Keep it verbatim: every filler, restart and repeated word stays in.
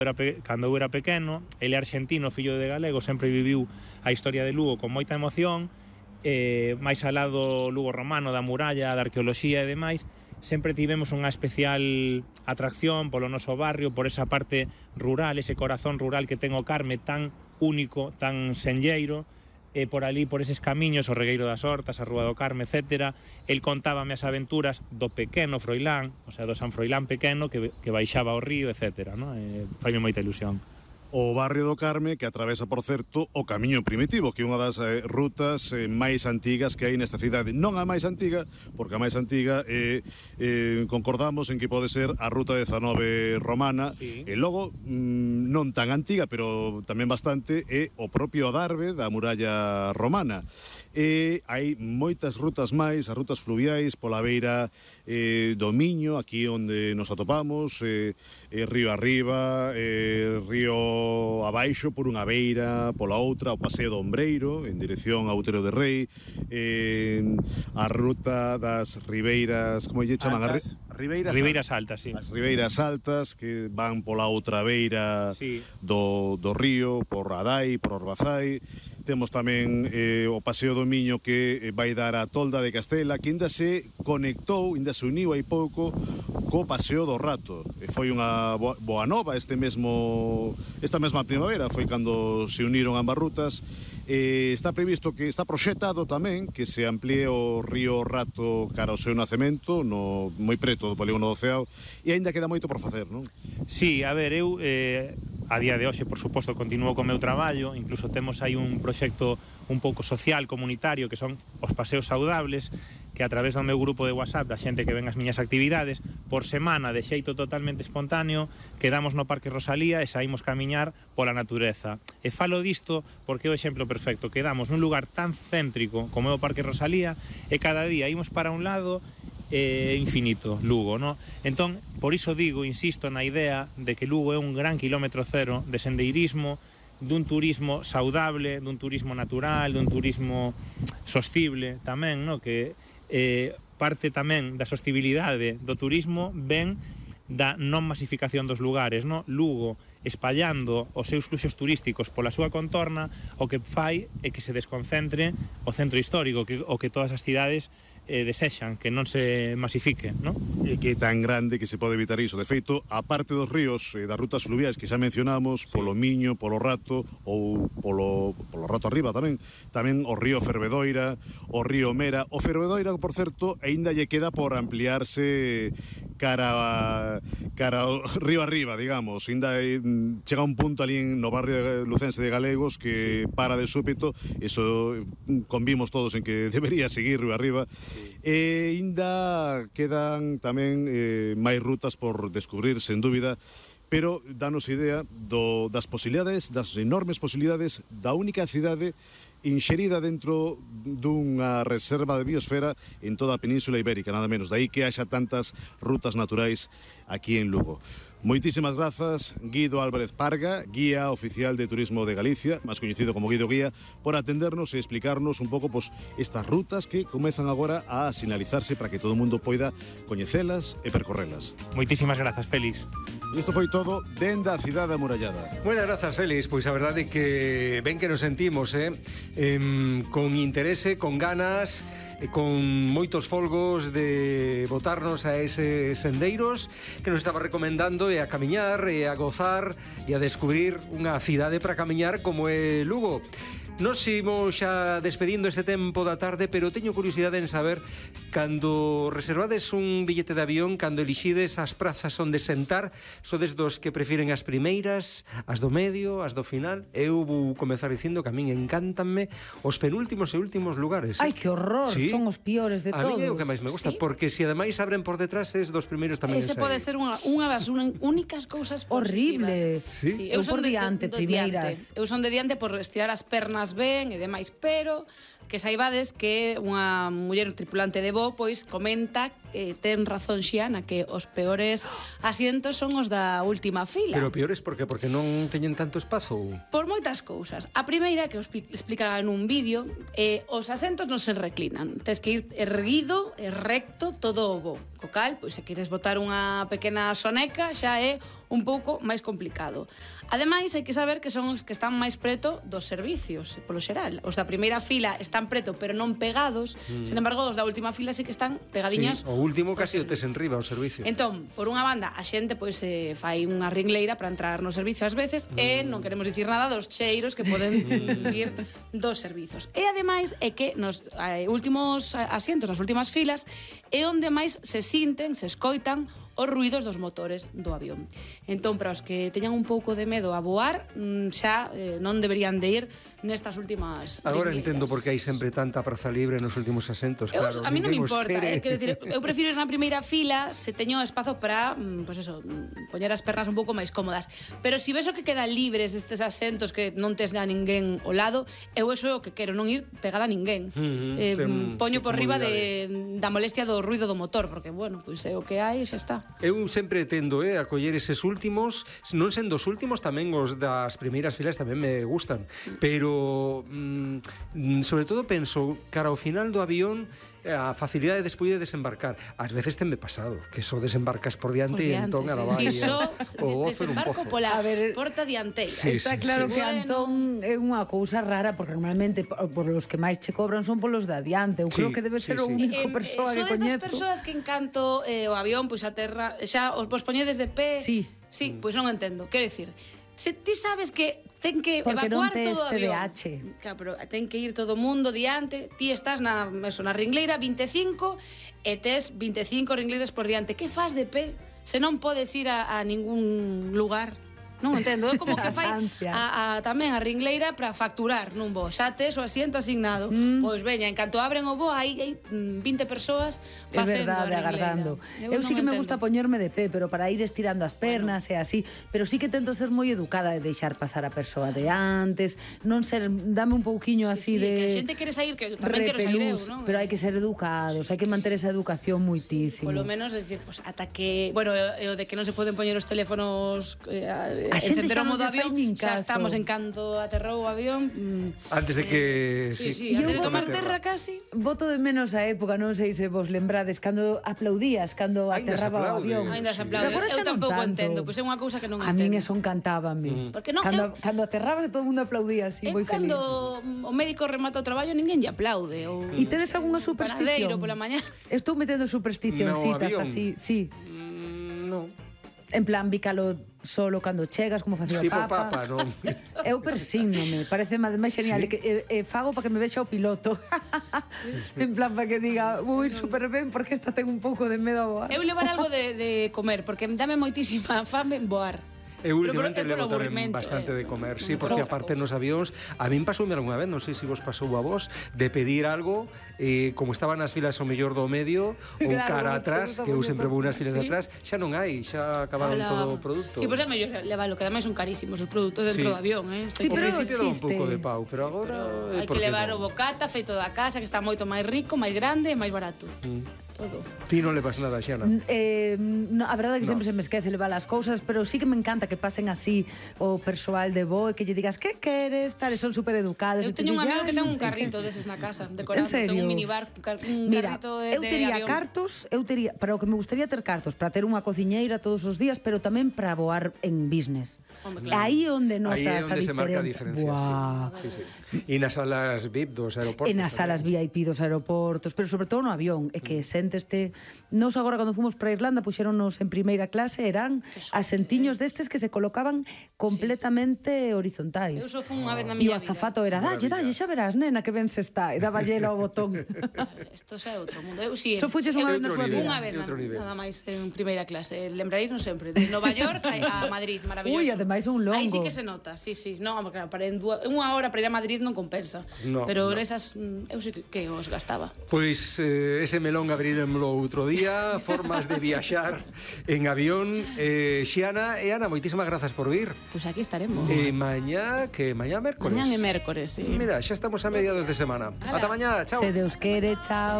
Era pe... Cando eu era pequeno, ele é argentino, fillo de galego, sempre viviu a historia de Lugo con moita emoción, eh, máis alá do Lugo romano, da muralla, da arqueoloxía e demais, sempre tivemos unha especial atracción polo noso barrio, por esa parte rural, ese corazón rural que ten o Carme tan único, tan senlleiro, e por ali, por eses camiños, o Regueiro das Hortas, a Rúa do Carme, etcétera. El contábame as aventuras do pequeno Froilán, o sea, do San Froilán pequeno, que, que baixaba ao río, etcétera. ¿No? Eh, faime moita ilusión. O barrio do Carme, que atravesa, por certo, o Camiño Primitivo, que é unha das eh, rutas eh, máis antigas que hai nesta cidade. Non a máis antiga, porque a máis antiga eh, eh, concordamos en que pode ser a ruta dezanove romana, sí. E logo, mm, non tan antiga, pero tamén bastante, é o propio Adarve da muralla romana. E hai moitas rutas máis, as rutas fluviais pola beira eh, do Miño, aquí onde nos atopamos, eh, eh, río arriba, eh, río abaixo por unha beira, pola outra o Paseo do Ombreiro en dirección a Outero de Rei, eh, a ruta das ribeiras, como lle chaman? Altas. As ribeiras, ribeiras altas, sí. As ribeiras altas que van pola outra beira, sí. do, do río, por Adai, por Orbazai. Temos tamén eh, o Paseo do Miño que vai dar a Tolda de Castela, que ainda se conectou, ainda se uniu hai pouco co Paseo do Rato. E foi unha boa, boa nova este mesmo esta mesma primavera, foi cando se uniron ambas rutas. Eh, está previsto que está proxetado tamén que se amplíe o río Rato cara ao seu nacemento, no, moi preto do polígono do Ceao, e aínda queda moito por facer, non? Sí, a ver, eu eh, a día de hoxe, por suposto, continuo co meu traballo, incluso temos aí un proxecto un pouco social, comunitario, que son os paseos saudables, que a través do meu grupo de WhatsApp, da xente que ven as miñas actividades, por semana, de xeito totalmente espontáneo, quedamos no Parque Rosalía e saímos camiñar pola natureza. E falo disto porque é o exemplo perfecto, quedamos nun lugar tan céntrico como é o Parque Rosalía, e cada día imos para un lado eh, infinito, Lugo, no? Entón, por iso digo, insisto na idea de que Lugo é un gran kilómetro cero de sendeirismo, dun turismo saudable, dun turismo natural, dun turismo sostible tamén, no? Que eh, parte tamén da sostibilidade do turismo ven da non masificación dos lugares, no? Lugo, espallando os seus fluxos turísticos pola súa contorna, o que fai é que se desconcentre o centro histórico, que, o que todas as cidades eh, desexan, que non se masifique, non? E que é tan grande que se pode evitar iso. De feito, a parte dos ríos e das rutas fluviais que xa mencionamos, sí. Polo Miño, polo Rato ou polo, polo Rato arriba tamén, tamén o río Fervedoira, o río Mera. O Fervedoira, por certo, aínda lle queda por ampliarse cara cara ao río arriba, digamos. Ainda chega un punto ali no barrio lucense de Galegos que para de súpeto, eso convimos todos en que debería seguir río arriba. Sí. E ainda quedan tamén eh, máis rutas por descubrir, sen dúbida, pero danos idea do, das posibilidades, das enormes posibilidades da única cidade inxerida dentro dunha reserva de biosfera en toda a Península Ibérica, nada menos. Daí que haxa tantas rutas naturais aquí en Lugo. Moitísimas grazas, Guido Álvarez Parga, guía oficial de Turismo de Galicia, máis coñecido como Guido Guía, por atendernos e explicarnos un pouco pues, estas rutas que comezan agora a sinalizarse para que todo o mundo poida coñecelas e percorrelas. Moitísimas grazas, Félix. Isto foi todo dende a cidade amurallada. Moitas grazas, Félix. Pois a verdade é que ben que nos sentimos, eh? eh con interese, con ganas, con moitos folgos de botarnos a eses sendeiros que nos estaba recomendando e a camiñar e a gozar e a descubrir unha cidade para camiñar como é Lugo. Nos imos xa despedindo este tempo da tarde, pero teño curiosidade en saber, cando reservades un billete de avión, cando elixides as prazas onde sentar, sodes dos que prefiren as primeiras, as do medio, as do final? Eu vou comezar dicindo que a min encántanme os penúltimos e últimos lugares. Ai, que horror, ¿sí? Son os piores de a todos. A mí é o que máis me gusta, ¿sí? Porque se si ademais abren por detrás, es dos primeiros tamén. Ese pode ser unha, unha das únicas cousas horrible. ¿Sí? Sí, eu eu son por diante, de, de, de primeiras. Diante. Eu son de diante por estirar as pernas ben e demais, pero que saibades que unha muller tripulante de voo pois comenta eh, ten razón Xiana, que os peores asientos son os da última fila. Pero peores por que? Porque non teñen tanto espazo? Por moitas cousas. A primeira, que os explica nun vídeo, eh, os asentos non se reclinan. Tes que ir erguido e recto todo o bo. Co cal, pois, se queres botar unha pequena soneca, xa é un pouco máis complicado. Ademais, hai que saber que son os que están máis preto dos servicios, polo xeral. Os da primeira fila están preto, pero non pegados. Mm. Sin embargo, os da última fila sí que están pegadiños. Sí, o último casi o tes en riba, o servicio. Entón, por unha banda, a xente pois eh, fai unha ringleira para entrar no servicio ás veces mm. e non queremos dicir nada dos cheiros que poden vir dos servizos. E ademais é que nos eh, últimos asientos, nas últimas filas, é onde máis se sinten, se escoitan os ruidos dos motores do avión. Entón, para os que teñan un pouco de medo a voar, xa eh, non deberían de ir nestas últimas Agora ringleiras. entendo por que hai sempre tanta praza libre nos últimos asentos, Eu, claro. a mí non me ninguén os importa, quere. eh, quero dicir, eu prefiro ir na primeira fila se teño espazo para, pues eso, poñer as pernas un pouco máis cómodas. Pero se si vexo que quedan libres destes asentos que non tes a ninguén ao lado, eu eso é o que quero, non ir pegada a ninguén. Mm-hmm, eh, ten poño por riba comodidade. de, da molestia do ruido do motor, porque, bueno, pois é o que hai e xa está. Eu sempre tendo eh, a coller eses últimos, non sendo os últimos, tamén os das primeiras filas tamén me gustan, pero mm, sobre todo penso, cara ao final do avión, a facilidade despois de desembarcar. Ás veces tenme pasado, que só desembarcas por diante, Por e diante, entón a la sí. valle. Si só o des desembarco pola A ver, porta dianteira. Sí, Está sí, claro sí. que Bueno. Antón é unha cousa rara, porque normalmente por, por los que máis che cobran son polos de adiante. Eu Sí, creo que debe sí, ser o sí. único Em, persoa que sodes das coñezo. persoas que encanto eh, o avión, pois a terra, xa os vos poñedes de pé. Sí. Sí, pois non entendo. Quero dicir, se ti sabes que ten que Porque non evacuar tes todo o T D avión. A H. Claro, pero ten que ir todo o mundo diante, ti estás na, eso, na ringleira vinte e cinco e tes vinte e cinco ringleiras por diante. Que faz de pé se non podes ir a, a ningún lugar? Non entendo, é como que As fai ansias. a, a, tamén a ringleira para facturar nun voo. Xa tes o asiento asignado. Mm. Pois veña, en canto abren o voo, hai, hai mm, vinte persoas É facendo verdade, a ringleira. agardando. Eu, non sí que me entendo. gusta poñerme de pé, pero para ir estirando as pernas bueno. e así. Pero sí que tento ser moi educada de deixar pasar a persoa de antes, non ser, dame un pouquiño así Sí, sí, de... que a xente quere sair, que tamén quero sair eu, repelús, non? pero hai que ser educados, hai que manter esa educación moitísimo. Polo menos, decir, pues, ata que... Bueno, e o de que non se poden poñer os teléfonos eh, A xente encender xa o non modo lle fai avión, nin xa caso. estamos en canto aterrou o avión. Mm, Antes de que... sí, sí, sí, E antes de eu tomar vou- terra casi. Voto de menos a época, non sei se vos lembrades, cando aplaudías, cando Aínda se aterraba o aplaude. avión. Ainda se Sí. aplaude. Pero agora Eu xa non tampouco tanto. entendo, pois é unha cousa que non A entendo. min eso encantábame. Porque non, cando, eu- cando aterrabas todo o mundo aplaudía así, É moi feliz. cando o médico remata o traballo, ninguén lle aplaude. Ou, E tedes algunha un superstición? panadeiro pola mañá. Estou metendo supersticióncitas No avión. así, sí. Mm, no. En plan, bícalo solo cando chegas, como facía o Tipo Papa. papa, non? Eu persígnome, parece máis genial, Sí? que e, e fago para que me vexa o piloto. En plan, para que diga, vou ir super ben porque esta ten un pouco de medo a voar. Eu levar algo de, de comer, porque dame moitísima fame en voar. Eu últimamente Pero por- é levo por tamén aburrimento, bastante eh. de comer, sí, Non, porque outra aparte cousa. nos avións, a min pasoume algunha vez, non sei se vos pasou a vos, de pedir algo, eh, como estaban nas filas o mellor do medio, ou Claro, cara che atrás, gusta que eu moito. sempre vou nas filas de Sí. atrás, xa non hai, xa acabaron Ala. todo o produto. Sí, pois é mellor leválo, que ademais son carísimos os produtos dentro Sí. do avión, eh? Sí, Ao pero principio dá un chiste. pouco de pau, pero agora... eh, Hai por que que levar non? o bocata feito da casa, que está moito máis rico, máis grande e máis barato. Mm. Todo. Ti non levas nada, Xana. N- Eh, no, a verdade é que No. sempre se me esquece levar as cousas, pero sí que me encanta que pasen así o persoal de voo e que lle digas que queres, tal, e son super educados. Eu e tú teño un dices, amigo "Ai, que ten non un sei carrito que". deses na casa, decorado. En serio? Ten un minibar, un, car un Mira, carrito de, eu de tería avión. cartos, eu tería, para o que me gustaría ter cartos, para ter unha cociñeira todos os días, pero tamén para voar en business. Hombre, claro. Aí é onde notas Aí é onde a se marca a diferen- diferencia, Buah. sí. sí, sí. E nas salas V I P dos aeroportos. E nas salas V I P dos aeroportos, pero sobre todo no avión, é que senteste... Nos agora cando fomos para Irlanda puxéronos en primeira clase, eran asentiños destes que se colocaban completamente horizontais. Eu só fun unha vez na E o miña vida. azafato era, dalle, dalle, xa verás, nena, que ben se está. E daba hielo ao botón. Isto xa é outro mundo. Eu si Só fuches unha vez na outro tua nivel. vida. Unha vez É outro na, nivel. nada máis en primeira clase. Lembrarínos sempre. De Nova York a Madrid, maravilloso. Ui, ademais un longo. Aí sí que se nota, sí, sí. No, claro, para en dúa, unha hora para ir a Madrid non compensa. No, Pero no. esas, mm, eu sí que, que os gastaba. Pois eh, ese melón abriremlo outro día, formas de viaxar en avión. Eh, Xiana e Ana, moitísimas grazas por vir. Pois pues aquí estaremos. E mañá, que mañá mércores. Mañán é mércores, sí. Mira, xa estamos a mediados de semana. Ala. Ata mañá, chao. Se Deus quere, chao.